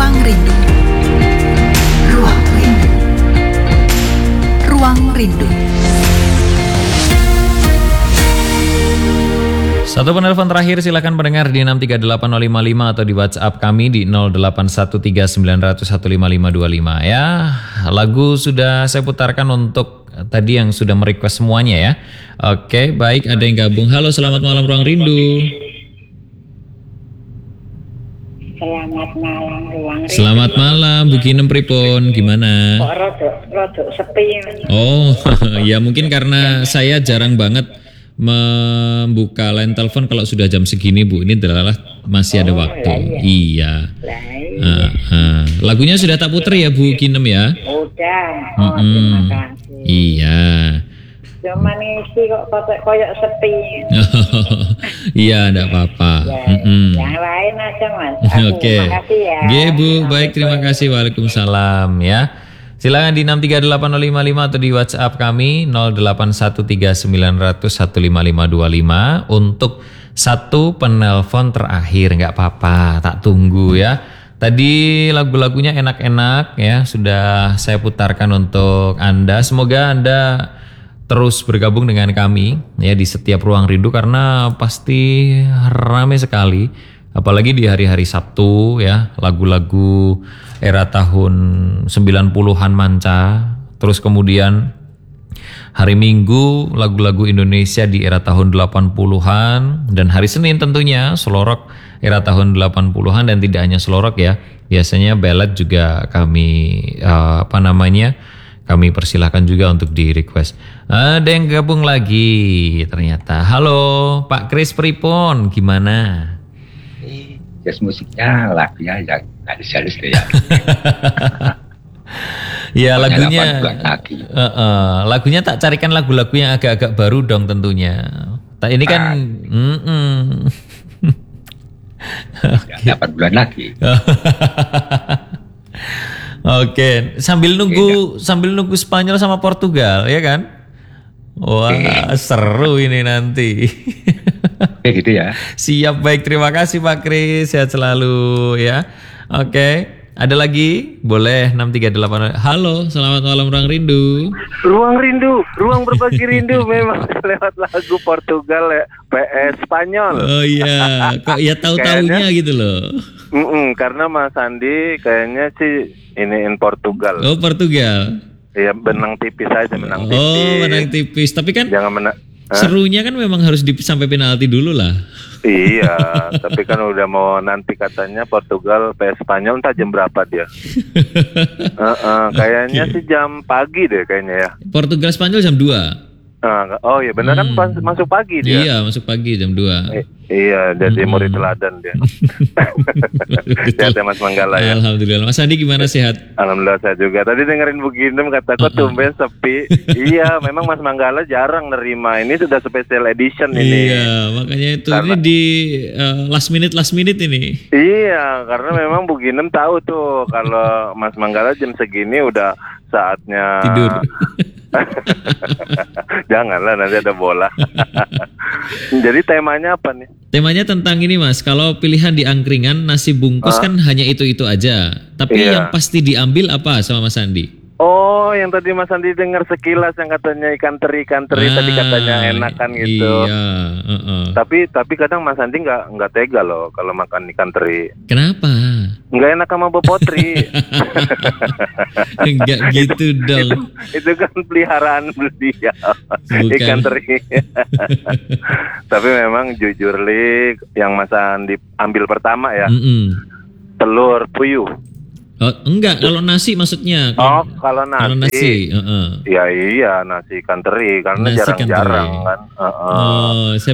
Ruang Rindu. Ruang Rindu. Ruang Rindu. Satu penelpon terakhir, silakan pendengar di 6380555 atau di WhatsApp kami di 081391155525 ya. Lagu sudah saya putarkan untuk tadi yang sudah merequest semuanya ya. Oke, baik, ada yang gabung. Halo, selamat malam Ruang Rindu. Selamat malam Ruang Rindu. Selamat malam Bu Kinem pripun, gimana? Kok rodok sepi. Oh, ya mungkin karena saya jarang banget membuka line telepon kalau sudah jam segini Bu. Ini adalah masih ada waktu. Iya. Lagunya sudah tak puter ya Bu Kinem ya? Udah. Terima kasih. Iya. Cuman isi kok koyok sepi. Iya, enggak apa-apa. Yang lain aja Mas. Oke. Makasih ya. Oke Bu, baik, terima kasih. Waalaikumsalam ya. Silakan di 6380555 atau di WhatsApp kami 081390155525 untuk satu penelpon terakhir. Nggak apa-apa, tak tunggu ya. Tadi lagu-lagunya enak-enak ya, sudah saya putarkan untuk Anda. Semoga Anda terus bergabung dengan kami ya di setiap Ruang Rindu karena pasti ramai sekali. Apalagi di hari-hari Sabtu ya, lagu-lagu era tahun 90-an manca. Terus kemudian hari Minggu lagu-lagu Indonesia di era tahun 80-an. Dan hari Senin tentunya selorok era tahun 80-an, dan tidak hanya selorok ya. Biasanya ballad juga kami kami persilahkan juga untuk di request. Ada yang gabung lagi ternyata. Halo Pak Kris pripun, gimana? Jazz musiknya lagunya yang halus-halus ya. Ya lagunya, lagunya tak carikan lagu-lagu yang agak-agak baru dong tentunya. Ini kan, okay. 8 bulan lagi. Oke, sambil nunggu Spanyol sama Portugal ya kan? Wah, seru ini nanti. Oke gitu ya. Siap, baik, terima kasih Pak Kris, sehat selalu ya. Oke, ada lagi? Boleh 638. Halo, selamat malam Ruang Rindu. Ruang Rindu, ruang berbagi rindu memang lewat lagu Portugal ya, PS Spanyol. Oh iya, kok ya tahu-taunya gitu loh. Karena Mas Andi kayaknya sih iniin Portugal. Oh, Portugal. Iya, menang tipis aja, menang tipis. Oh, menang tipis. Tapi kan jangan menang. Serunya kan memang harus sampai penalti dulu lah. Iya, tapi kan udah mau nanti katanya Portugal PS Spanyol, entah jam berapa dia. Kayaknya sih jam pagi deh kayaknya ya. Portugal Spanyol jam 2. Oh iya benar kan masuk pagi dia. Iya, masuk pagi jam 2. Iya, jadi murid teladan dia. Sehat ya Mas Manggala ya. Alhamdulillah. Mas Andi gimana, sehat? Alhamdulillah sehat juga. Tadi dengerin Bu Ginem kata kok tumben sepi. Iya, memang Mas Manggala jarang nerima. Ini sudah special edition ini. Iya, makanya itu karena, ini di last minute ini. Iya, karena memang Bu Ginem tahu tuh kalau Mas Manggala jam segini udah saatnya tidur. Janganlah, nanti ada bola. Jadi temanya apa nih? Temanya tentang ini Mas, kalau pilihan di angkringan nasi bungkus kan hanya itu aja. Tapi yang pasti diambil apa sama Mas Andi? Oh, yang tadi Mas Andi dengar sekilas yang katanya ikan teri tadi katanya enak kan gitu. Iya. Tapi kadang Mas Andi nggak tega loh kalau makan ikan teri. Kenapa? Nggak enak sama Bopotri. Enggak gitu dong. Itu kan peliharaan beliau. Ikan teri. Tapi memang jujur Lik, yang Mas Andi ambil pertama ya. Telur puyuh. Oh, enggak, kalau nasi maksudnya. Kalau nasi. Ya iya, nasi ikan teri karena jarang-jarang kan.